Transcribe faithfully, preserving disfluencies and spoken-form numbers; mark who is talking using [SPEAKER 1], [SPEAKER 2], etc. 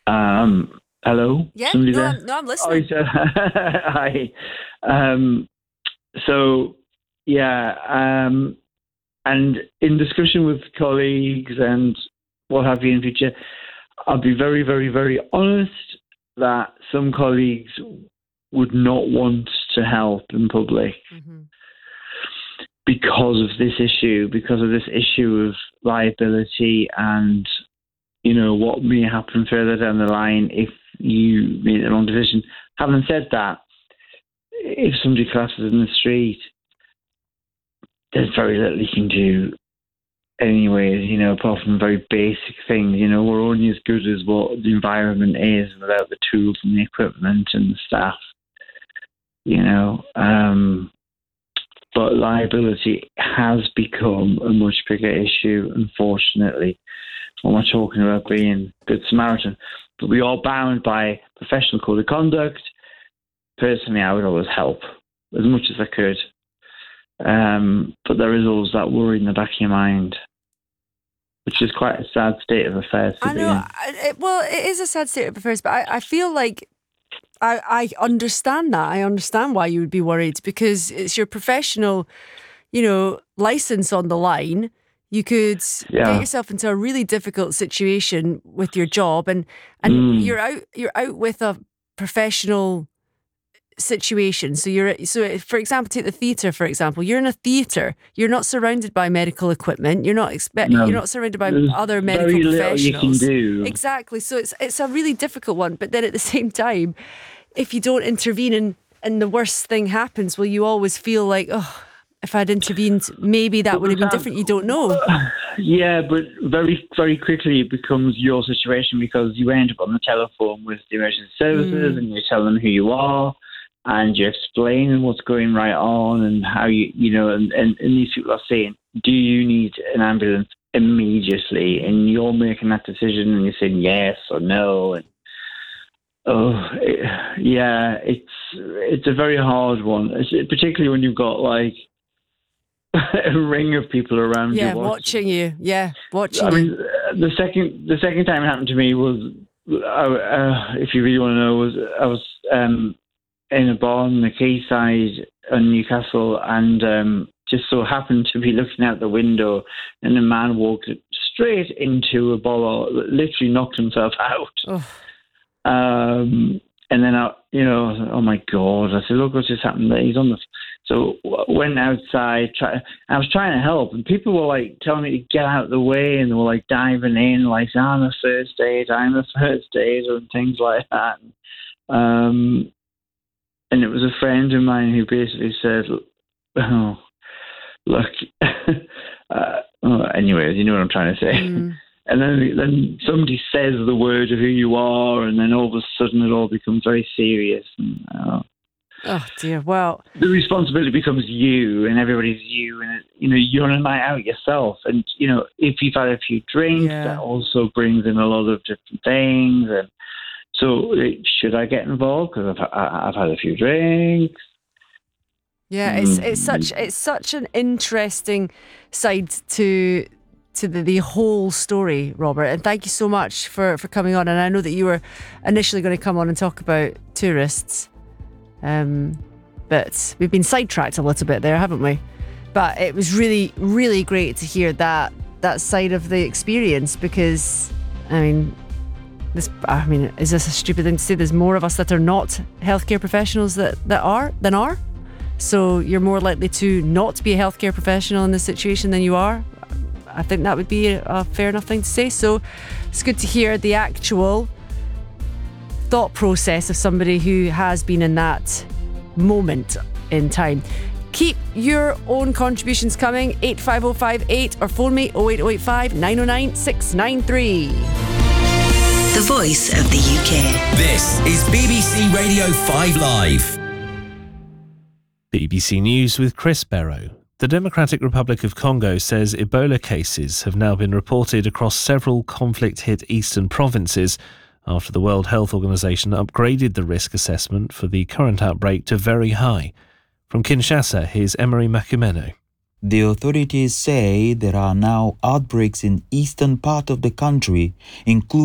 [SPEAKER 1] Um, hello?
[SPEAKER 2] Yeah,
[SPEAKER 1] Somebody
[SPEAKER 2] no,
[SPEAKER 1] there?
[SPEAKER 2] I'm, no, I'm
[SPEAKER 1] Oh,
[SPEAKER 2] listening.
[SPEAKER 1] he said, hi. Um, so, yeah, um, and in discussion with colleagues and what have you in future, I'll be very, very, very honest that some colleagues would not want to help in public
[SPEAKER 2] Mm-hmm.
[SPEAKER 1] because of this issue, because of this issue of liability and, you know, what may happen further down the line if you make the wrong decision. Having said that, if somebody collapses in the street, there's very little you can do anyway, you know, apart from very basic things. You know, we're only as good as what the environment is without the tools and the equipment and the staff, you know. Um, but liability has become a much bigger issue, unfortunately. I'm not talking about being Good Samaritan, but we are bound by professional code of conduct. Personally, I would always help as much as I could. Um, but there is always that worry in the back of your mind, which is quite a sad state of affairs to
[SPEAKER 2] I
[SPEAKER 1] be
[SPEAKER 2] know.
[SPEAKER 1] in.
[SPEAKER 2] I, it, well, it is a sad state of affairs, but I, I feel like I, I understand that. I understand why you would be worried because it's your professional, you know, license on the line. You could
[SPEAKER 1] Yeah.
[SPEAKER 2] get yourself into a really difficult situation with your job, and and
[SPEAKER 1] Mm.
[SPEAKER 2] you're out you're out with a professional situation. So you're so for example, take the theatre for example. You're in a theatre. You're not surrounded by medical equipment. You're not expect.
[SPEAKER 1] No.
[SPEAKER 2] You're not surrounded by
[SPEAKER 1] There's
[SPEAKER 2] other medical
[SPEAKER 1] very little
[SPEAKER 2] professionals.
[SPEAKER 1] you can do.
[SPEAKER 2] Exactly. So it's it's a really difficult one. But then at the same time, if you don't intervene and and the worst thing happens, well, you always feel like, oh, if I'd intervened, maybe that
[SPEAKER 1] But
[SPEAKER 2] would have been
[SPEAKER 1] that-
[SPEAKER 2] different. You don't know.
[SPEAKER 1] Yeah, but very, very quickly it becomes your situation because you end up on the telephone with the emergency services
[SPEAKER 2] Mm.
[SPEAKER 1] and you tell them who you are and you explain what's going right on and how you, you know, and, and, and these people are saying, do you need an ambulance immediately? And you're making that decision and you're saying yes or no. And oh, it, yeah, it's it's a very hard one, it's, particularly when you've got like a ring of people around
[SPEAKER 2] Yeah,
[SPEAKER 1] you
[SPEAKER 2] watching you. Yeah, watching
[SPEAKER 1] I
[SPEAKER 2] you.
[SPEAKER 1] mean, uh, the second the second time it happened to me was, uh, uh, if you really want to know, was I was um, in a bar on the quayside in Newcastle, and um, just so happened to be looking out the window, and a man walked straight into a bottle, literally knocked himself out.
[SPEAKER 2] Oh.
[SPEAKER 1] Um, and then I, you know, I was like, oh my God! I said, look what just happened there. He's on the. So I went outside. Try, I was trying to help, and people were like telling me to get out of the way, and they were like diving in, like I'm a first aid, I'm a first aider, and things like that. Um, and it was a friend of mine who basically said, "Oh, look." uh, oh, anyways, you know what I'm trying to say.
[SPEAKER 2] Mm.
[SPEAKER 1] And then, then somebody says the word of who you are, and then all of a sudden it all becomes very serious. And, uh,
[SPEAKER 2] Oh dear. Well,
[SPEAKER 1] the responsibility becomes you, and everybody's you, and it, you know you're on a night out yourself. And you know if you've had a few drinks,
[SPEAKER 2] Yeah.
[SPEAKER 1] that also brings in a lot of different things. And so, should I get involved because I've I've had a few drinks?
[SPEAKER 2] yeah, it's it's such it's such an interesting side to to the, the whole story, Robert. And thank you so much for, for coming on. And I know that you were initially going to come on and talk about tourists, um, but we've been sidetracked a little bit there, haven't we? But it was really, really great to hear that that side of the experience because, I mean, this. I mean, is this a stupid thing to say? There's more of us that are not healthcare professionals that, that are than are. So you're more likely to not be a healthcare professional in this situation than you are. I think that would be a, a fair enough thing to say. So it's good to hear the actual thought process of somebody who has been in that moment in time. Keep your own contributions coming, eight five oh five eight, or phone me oh eight oh eight five, nine oh nine, six nine three.
[SPEAKER 3] The voice of the U K.
[SPEAKER 4] This is B B C Radio five Live.
[SPEAKER 5] B B C News with Chris Barrow. The Democratic Republic of Congo says Ebola cases have now been reported across several conflict-hit eastern provinces after the World Health Organization upgraded the risk assessment for the current outbreak to very high. From Kinshasa, here's Emery Makumeno.
[SPEAKER 6] The authorities say there are now outbreaks in eastern part of the country, including